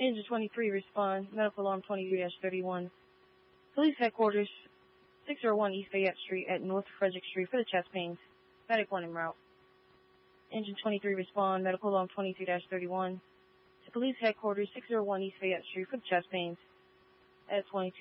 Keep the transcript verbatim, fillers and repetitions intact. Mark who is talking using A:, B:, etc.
A: Engine twenty-three, respond. Medical alarm twenty-three dash thirty-one. Police headquarters, six oh one East Fayette Street at North Frederick Street for the chest pains. Medic one en route. Engine twenty-three, respond. Medical alarm twenty-three dash thirty-one. To police headquarters, six oh one East Fayette Street for the chest pains. At twenty-two.